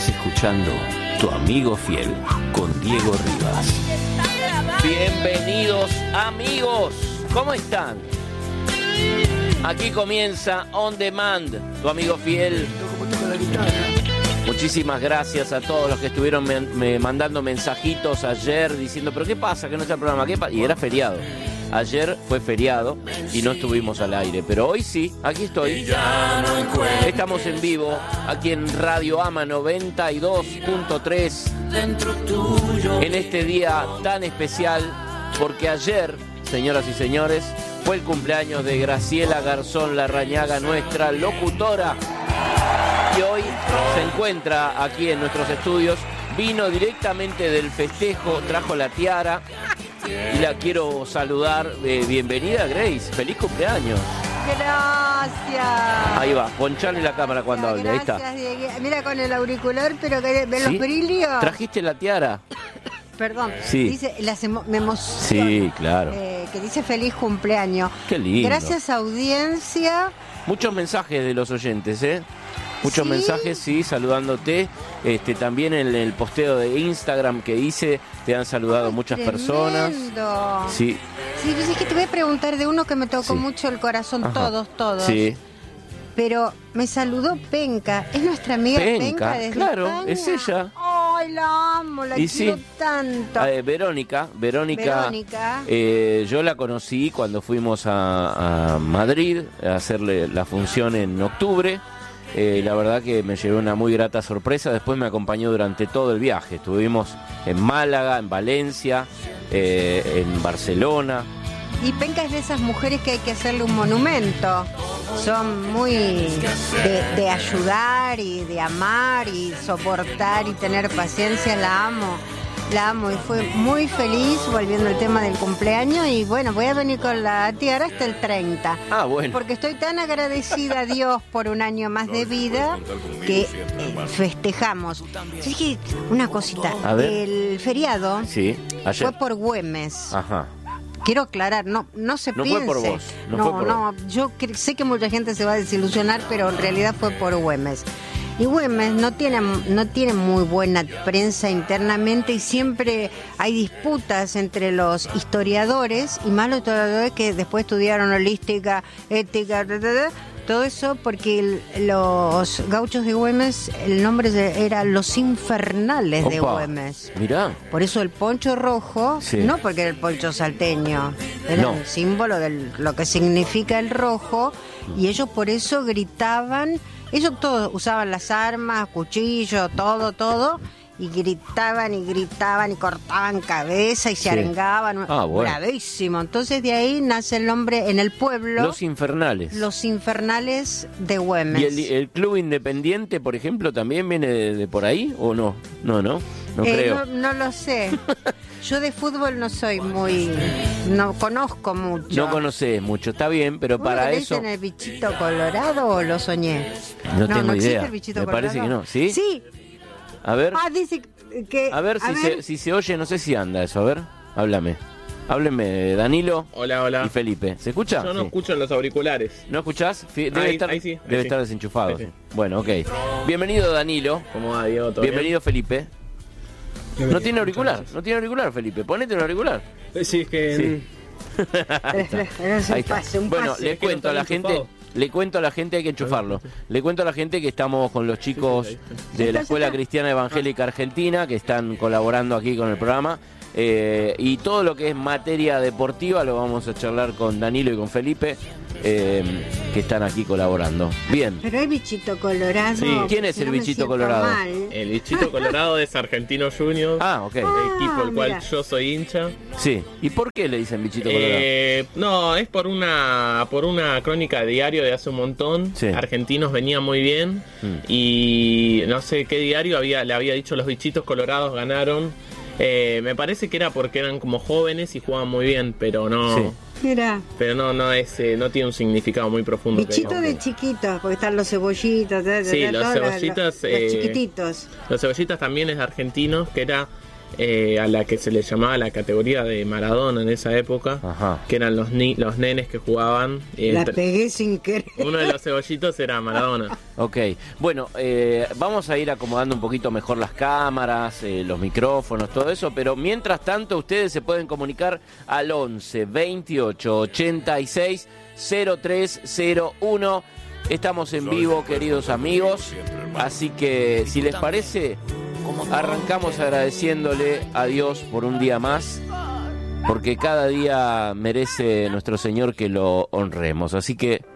Estás escuchando Tu Amigo Fiel con Diego Rivas. Bienvenidos amigos, ¿cómo están? Aquí comienza On Demand, Tu Amigo Fiel. Muchísimas gracias a todos los que estuvieron mandando mensajitos ayer diciendo, pero ¿qué pasa? Que no está el programa, ¿qué pasa? Y era feriado. Ayer fue feriado y no estuvimos al aire, pero hoy sí, aquí estoy. Estamos en vivo, aquí en Radio Ama 92.3, en este día tan especial, porque ayer, señoras y señores, fue el cumpleaños de Graciela Garzón Larrañaga, nuestra locutora, y hoy se encuentra aquí en nuestros estudios. Vino directamente del festejo, trajo la tiara. Y la quiero saludar. Bienvenida, Grace. Feliz cumpleaños. Gracias. Ahí va, ponchale la cámara cuando hable. Ahí está. Mira con el auricular, pero que ven los brillos. ¿Trajiste la tiara? Perdón. Sí. Dice, me emociona. Sí, claro. Que dice feliz cumpleaños. Qué lindo. Gracias, audiencia. Muchos mensajes de los oyentes, ¿eh? Muchos mensajes, sí, saludándote. También en el posteo de Instagram que hice, te han saludado muchas personas. Sí. Sí, pues es que te voy a preguntar de uno que me tocó mucho el corazón. Ajá. Todos. Sí. Pero me saludó Penca. Es nuestra amiga Penca desde claro, España. es ella. Ay, la amo, la quiero tanto. Verónica. Yo la conocí cuando fuimos a Madrid a hacerle la función en octubre. La verdad que me llevé una muy grata sorpresa. Después me acompañó durante todo el viaje. Estuvimos en Málaga, en Valencia, en Barcelona. Y Penca es de esas mujeres que hay que hacerle un monumento. Son muy de ayudar y de amar y soportar y tener paciencia. La amo y fue muy feliz volviendo al tema del cumpleaños. Y bueno, voy a venir con la tiara hasta el 30. Ah, bueno. Porque estoy tan agradecida a Dios por un año más de vida que festejamos. Dije una cosita. A ver. El feriado ayer fue por Güemes. Ajá. Quiero aclarar, no se piense. No fue por vos. No, yo sé que mucha gente se va a desilusionar, pero en realidad fue por Güemes. Y Güemes no tiene muy buena prensa internamente y siempre hay disputas entre los historiadores y más los historiadores que después estudiaron holística, ética, todo eso, porque los gauchos de Güemes, el nombre era Los Infernales de Güemes. Mirá. Por eso el poncho rojo, no porque era el poncho salteño, era un símbolo de lo que significa el rojo, y ellos por eso gritaban. Ellos todos usaban las armas, cuchillos, todo, y gritaban y cortaban cabeza y se arengaban. Bravísimo. Entonces de ahí nace el nombre en el pueblo. Los Infernales. Los Infernales de Güemes. ¿Y el Club Independiente, por ejemplo, también viene de por ahí o no? No creo. No lo sé. Yo de fútbol no soy no conozco mucho. No conoces mucho, está bien, pero para eso... ¿Dicen el bichito colorado o lo soñé? No tengo idea. El bichito Me colorado. Parece que no. ¿Sí? Sí. A ver. Dice que... A ver si se oye, no sé si anda eso. A ver, háblame. Háblenme, Danilo. Hola. Y Felipe. ¿Se escucha? Yo no escucho en los auriculares. ¿No escuchás? Debe estar desenchufado. Sí. Bueno, ok. Bienvenido, Danilo. ¿Cómo va, Diego? Bienvenido, bien? Felipe. No tiene auricular, Felipe. Ponete un auricular. Sí, es que... Sí. Ahí está. Bueno, le cuento a la gente... hay que enchufarlo. Le cuento a la gente que estamos con los chicos de la Escuela Cristiana Evangélica Argentina que están colaborando aquí con el programa. Y todo lo que es materia deportiva lo vamos a charlar con Danilo y con Felipe, que están aquí colaborando. Bien. Pero el bichito colorado. Sí. ¿Quién es el bichito colorado? El bichito colorado es Argentino Juniors. Ok. El equipo al cual yo soy hincha. Sí. ¿Y por qué le dicen bichito colorado? No, es por una crónica de diario de hace un montón. Sí. Argentinos venía muy bien. Y no sé qué diario le había dicho los bichitos colorados ganaron. Me parece que era porque eran como jóvenes y jugaban muy bien, pero no. Sí. Mira. Pero no tiene un significado muy profundo. Bichito de chiquitos, porque están los cebollitos. Sí, los cebollitas. Los chiquititos. Los cebollitas también es argentino, que era a la que se le llamaba la categoría de Maradona en esa época. Ajá. Que eran los nenes que jugaban. La pegué sin querer. Uno de los cebollitos era Maradona. Ok, bueno, vamos a ir acomodando un poquito mejor las cámaras, los micrófonos, todo eso, pero mientras tanto ustedes se pueden comunicar al 11 28 86 0301. Estamos en vivo, queridos amigos, así que si les parece, arrancamos agradeciéndole a Dios por un día más, porque cada día merece nuestro Señor que lo honremos. Así que